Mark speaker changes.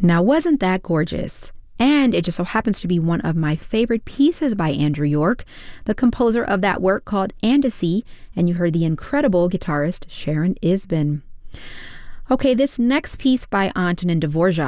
Speaker 1: Now, wasn't that gorgeous? And it just so happens to be one of my favorite pieces by Andrew York, the composer of that work called Andecy, and you heard the incredible guitarist Sharon Isbin. Okay, this next piece by Antonin Dvorak